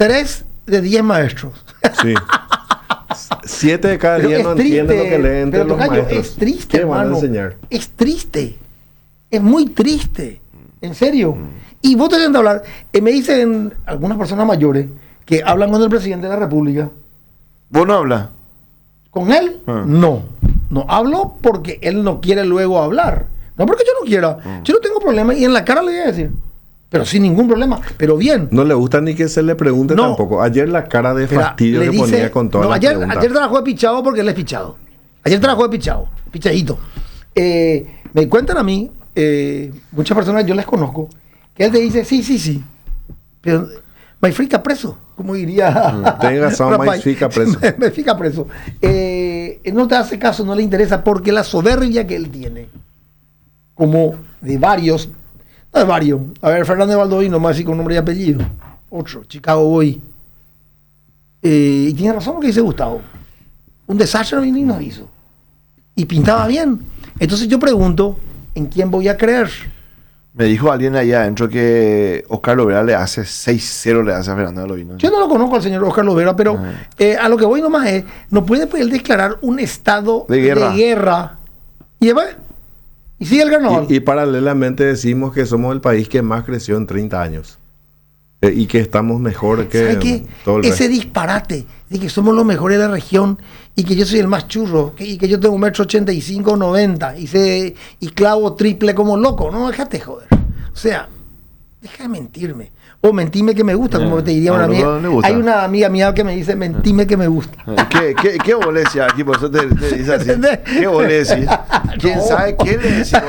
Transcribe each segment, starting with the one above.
3 de 10 maestros. Sí. 7 de cada Pero 10 no entienden lo que leen entre los maestros. Es triste, ¿Qué van a hermano. enseñar? Es triste. Es muy triste. En serio. Y vos tenés que hablar. Me dicen algunas personas mayores que hablan con el presidente de la República. ¿Vos no hablas? ¿Con él? No. No hablo porque él no quiere luego hablar. No porque yo no quiera. Yo no tengo problema y en la cara le voy a decir. Pero sin ningún problema. Pero bien. No le gusta ni que se le pregunte No. tampoco. Ayer la cara de fastidio le que dice, ponía con todas no, las preguntas. ayer trabajó de pichado porque él es pichado. Ayer trabajó de pichado. Pichadito. Me cuentan a mí, muchas personas yo les conozco, que él te dice, sí. Pero Maifica preso, como diría. Tenga razón, Maifica preso. Maifica preso. Él no te hace caso, no le interesa, porque la soberbia que él tiene, como de varios, no de varios, a ver, Fernández Baldovino, más así con nombre y apellido, otro, Chicago Boy. Y tiene razón lo que dice Gustavo. Un desastre ni nos hizo. Y pintaba bien. Entonces yo pregunto, ¿en quién voy a creer? Me dijo alguien allá adentro que Oscar Lovera le hace 6-0 le hace a Fernando Baldovino. Yo no lo conozco al señor Oscar Lovera, pero a lo que voy nomás es, no puede él declarar un estado de guerra. Y sigue el carnaval. Y paralelamente decimos que somos el país que más creció en 30 años. Y que estamos mejor que ¿sabe qué? todo el Ese resto. disparate de que somos los mejores de la región y que yo soy el más churro y que yo tengo 1,85 m, 90 y clavo triple como loco. No, déjate joder. O sea, deja de mentirme. O mentime que me gusta, como te diría una amiga. Hay una amiga mía que me dice, mentime que me gusta. ¿Qué vos le decías aquí? Por eso te dice así. ¿Qué vos le decís? ¿Quién sabe qué le decimos?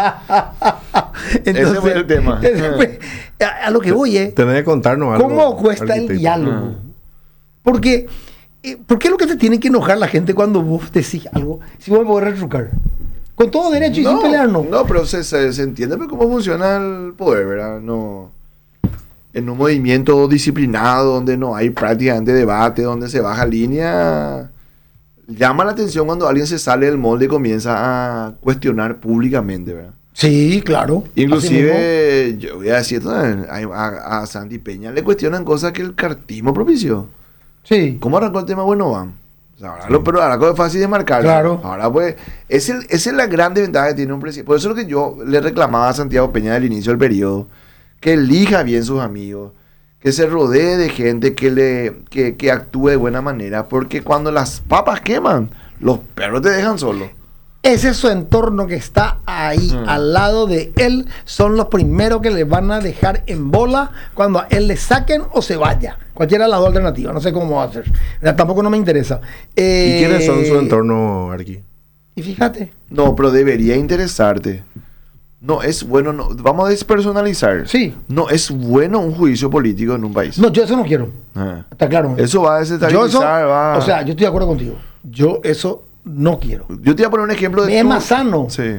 Ese fue el tema. A lo que voy es, tenés que contarnos algo. ¿cómo cuesta el diálogo? Porque, ¿por qué es lo que te tiene que enojar la gente cuando vos decís algo? Si vos me podés retrucar. Con todo derecho y sin pelearnos. No, pero se entiende cómo funciona el poder, ¿verdad? No. En un movimiento disciplinado donde no hay prácticamente debate, donde se baja línea, llama la atención cuando alguien se sale del molde y comienza a cuestionar públicamente, ¿verdad? Sí, claro. Inclusive, yo voy a decir, a Santi Peña le cuestionan cosas que el cartismo propició. Sí. ¿Cómo arrancó el tema Bueno Van? O sea, pero ahora es fácil de marcar. Claro. Ahora pues, esa es la gran desventaja que tiene un presidente. Por eso es lo que yo le reclamaba a Santiago Peña del inicio del periodo, que elija bien sus amigos, que se rodee de gente que actúe de buena manera, porque cuando las papas queman, los perros te dejan solo. Ese es su entorno que está ahí, al lado de él, son los primeros que le van a dejar en bola cuando a él le saquen o se vaya. Cualquiera de las dos alternativas, no sé cómo va a ser. Tampoco no me interesa. ¿Y quiénes son su entorno, Arqui? Y fíjate. No, pero debería interesarte. No es bueno, vamos a despersonalizar. Sí. No es bueno un juicio político en un país. No, yo eso no quiero. Está claro. Eso va a desestabilizar. O sea, yo estoy de acuerdo contigo. Yo eso no quiero. Yo te voy a poner un ejemplo de... Es más sano. Sí.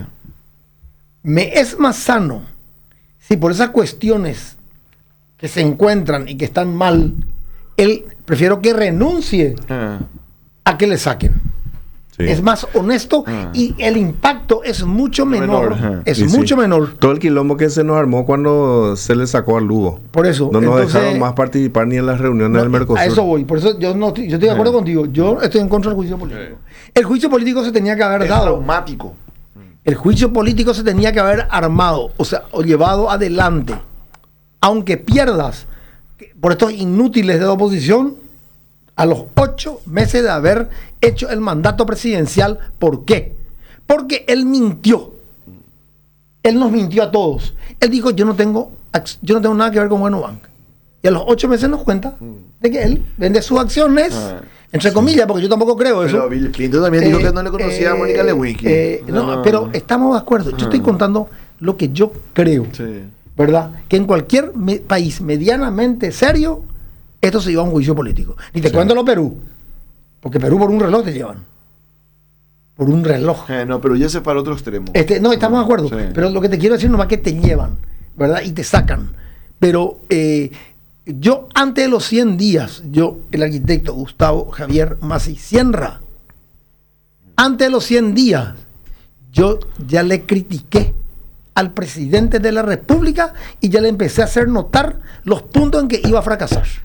Me es más sano si por esas cuestiones que se encuentran y que están mal, él prefiero que renuncie a que le saquen. Sí. Es más honesto y el impacto es mucho menor. Es mucho menor. Todo el quilombo que se nos armó cuando se le sacó al Lugo. Por eso. No nos dejaron más participar ni en las reuniones del Mercosur. A eso voy. Por eso yo estoy de acuerdo contigo. Yo estoy en contra del juicio político. El juicio político se tenía que haber dado. Traumático. El juicio político se tenía que haber armado, o llevado adelante. Aunque pierdas por estos inútiles de la oposición, a los 8 meses de haber hecho el mandato presidencial. ¿Por qué? Porque él mintió. Él nos mintió a todos. Él dijo, yo no tengo nada que ver con Bueno Bank. Y a los 8 meses nos cuenta de que él vende sus acciones, entre comillas, porque yo tampoco creo eso. Pero Bill Clinton también dijo que no le conocía a Mónica Lewinsky. Pero estamos de acuerdo. Yo estoy contando lo que yo creo. Sí. ¿Verdad? Que en cualquier país medianamente serio, esto se lleva a un juicio político. Ni te cuento lo Perú. Porque Perú por un reloj te llevan. Por un reloj. No, pero ya se para otro extremo. No, estamos de acuerdo. Sí. Pero lo que te quiero decir nomás que te llevan, ¿verdad? Y te sacan. Pero yo, antes de los 100 días, el arquitecto Gustavo Javier Masi Sienra, antes de los 100 días, yo ya le critiqué al presidente de la República y ya le empecé a hacer notar los puntos en que iba a fracasar.